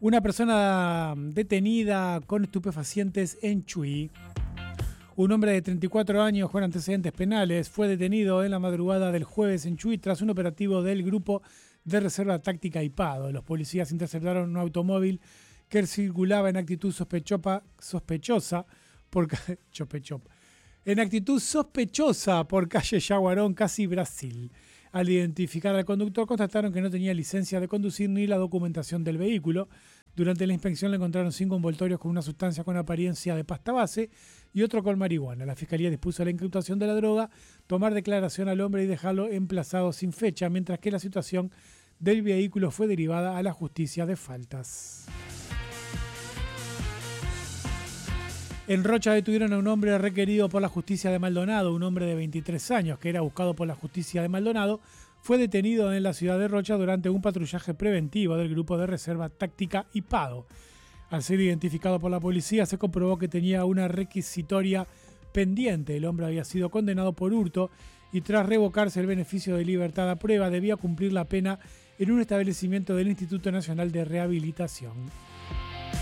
Una persona detenida con estupefacientes en Chuy. Un hombre de 34 años con antecedentes penales fue detenido en la madrugada del jueves en Chuy tras un operativo del Grupo de Reserva Táctica IPADO. Los policías interceptaron un automóvil que circulaba en actitud sospechosa por calle Yaguarón, casi Brasil. Al identificar al conductor, constataron que no tenía licencia de conducir ni la documentación del vehículo. Durante la inspección le encontraron 5 envoltorios con una sustancia con apariencia de pasta base y otro con marihuana. La fiscalía dispuso la incautación de la droga, tomar declaración al hombre y dejarlo emplazado sin fecha, mientras que la situación del vehículo fue derivada a la justicia de faltas. En Rocha detuvieron a un hombre requerido por la justicia de Maldonado. Un hombre de 23 años que era buscado por la justicia de Maldonado fue detenido en la ciudad de Rocha durante un patrullaje preventivo del Grupo de Reserva Táctica IPADO. Al ser identificado por la policía, se comprobó que tenía una requisitoria pendiente. El hombre había sido condenado por hurto y tras revocarse el beneficio de libertad a prueba, debía cumplir la pena en un establecimiento del Instituto Nacional de Rehabilitación.